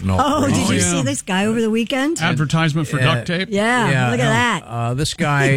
it. No. Oh, did you see this guy over the weekend? Advertisement for duct tape? Yeah, look at that. This guy,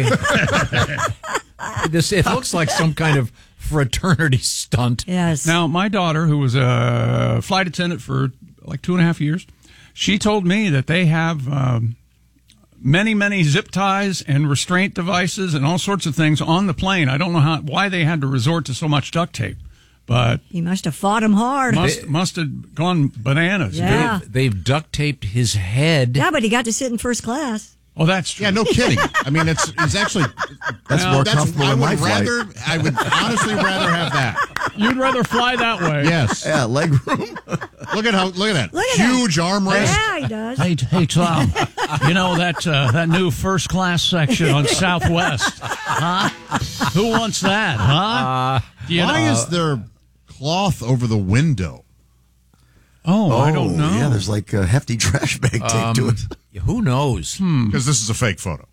it looks like some kind of fraternity stunt. Yes. Now, my daughter, who was a flight attendant for like 2.5 years, she told me that they have many zip ties and restraint devices and all sorts of things on the plane. I don't know why they had to resort to so much duct tape, but he must have fought him hard. Must have gone bananas. Yeah. They've duct taped his head. Yeah, but he got to sit in first class. Oh, that's true. Yeah, no kidding. I mean, it's actually more comfortable than my flight. I would honestly rather have that. You'd rather fly that way. Yes. Yeah, leg room. Look at that Look at huge armrest. Yeah, he does. Hey, Tom. You know that new first class section on Southwest, huh? Who wants that, huh? Why is there cloth over the window? Oh, I don't know. Yeah, there's like a hefty trash bag taped to it. Who knows? Because this is a fake photo.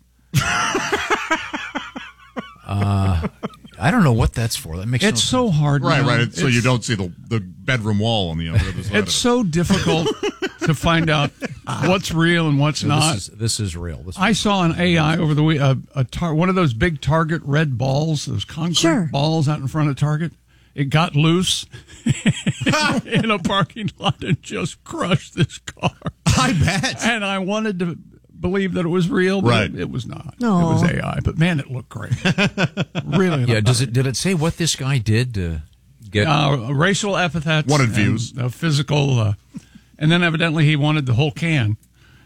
I don't know what that's for. That makes It's so hard. Right, now. right. So you don't see the bedroom wall on the other side. It's so difficult to find out what's real and what's not. This is real. I saw an AI over the week, one of those big Target red balls, those concrete balls out in front of Target. It got loose in a parking lot and just crushed this car. I bet. And I wanted to believe that it was real, but it was not. No. It was AI. But man, it looked great. Really. Yeah. Did it say what this guy did to get racial epithets? Wanted views. Physical, and then evidently he wanted the whole can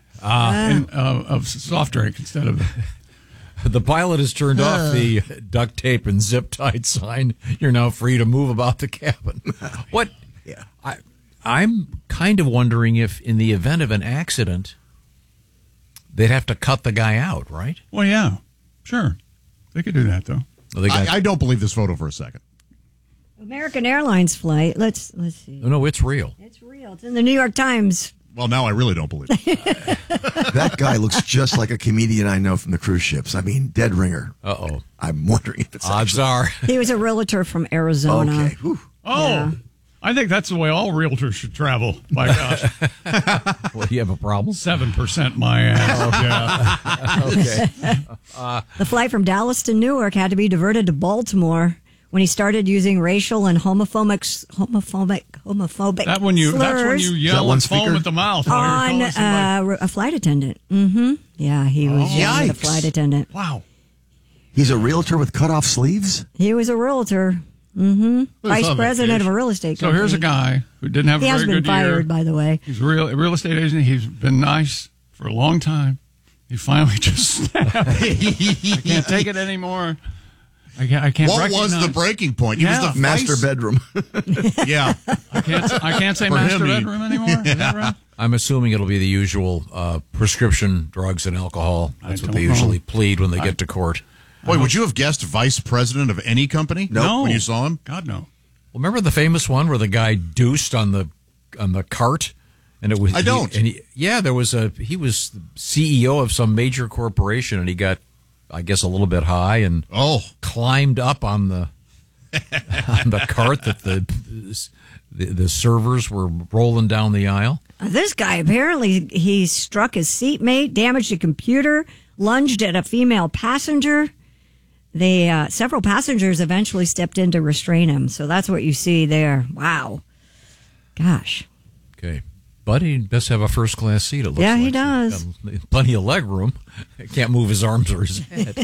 of soft drink instead of. The pilot has turned off the duct tape and zip tied sign. You're now free to move about the cabin. What? Yeah. I'm kind of wondering if, in the event of an accident, they'd have to cut the guy out, right? Well, yeah, sure, they could do that though. Well, I don't believe this photo for a second. American Airlines flight. Let's see. No, it's real. It's real. It's in the New York Times. Well, now I really don't believe it. That guy looks just like a comedian I know from the cruise ships. I mean, dead ringer. Uh-oh. I'm wondering if it's Odds are. He was a realtor from Arizona. Okay. Whew. Oh, Yeah. I think that's the way all realtors should travel. My gosh, Well, you have a problem? 7% my ass. Okay. The flight from Dallas to Newark had to be diverted to Baltimore when he started using racial and homophobic That's when you slurs yell one and foam speaker? at the mouth while on you're calling somebody. a flight attendant. Mm-hmm. Yeah, he was yelling at a Yikes. flight attendant. Wow. He's a realtor with cut off sleeves? He was a realtor. Mm-hmm. Vice on president of a vacation. real estate So company. here's a guy who didn't have He a has very been good year. fired, by the way. He's a real estate agent. He's been nice for a long time. He finally just snapped. I can't take it anymore. I can't What recognize. was the breaking point? He Yeah. was the Master vice- bedroom. Yeah. I can't say For master him, he- bedroom anymore. Is that right? I'm assuming it'll be the usual prescription drugs and alcohol. That's what they don't know. usually plead when they get to court. Boy, would you have guessed vice president of any company? No. When you saw him? God, no. Well, remember the famous one where the guy deuced on the cart, and it was I don't. There was he was the CEO of some major corporation, and he got, I guess, a little bit high and climbed up on the cart that the servers were rolling down the aisle. This guy, apparently, he struck his seatmate, damaged a computer, lunged at a female passenger. Several passengers eventually stepped in to restrain him. So that's what you see there. Wow. Gosh. Okay. But he does have a first-class seat, it looks Yeah, like. he does. Got plenty of leg room. Can't move his arms or his head.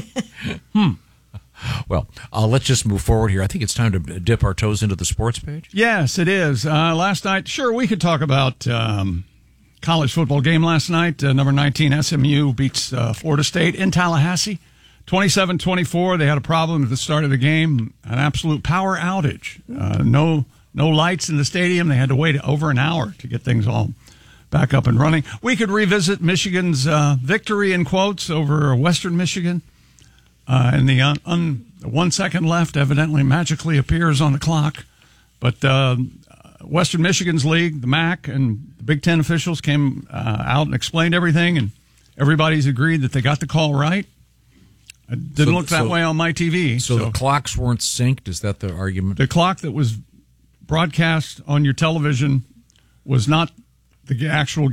Well, let's just move forward here. I think it's time to dip our toes into the sports page. Yes, it is. Last night, sure, we could talk about college football game last night. Number 19 SMU beats Florida State in Tallahassee. 27-24. They had a problem at the start of the game, an absolute power outage. No lights in the stadium. They had to wait over an hour to get things all back up and running. We could revisit Michigan's victory, in quotes, over Western Michigan. And the 1 second left evidently magically appears on the clock. But Western Michigan's league, the MAC, and the Big Ten officials came out and explained everything, and everybody's agreed that they got the call right. It didn't look that way on my TV. So the clocks weren't synced? Is that the argument? The clock that was broadcast on your television was not the actual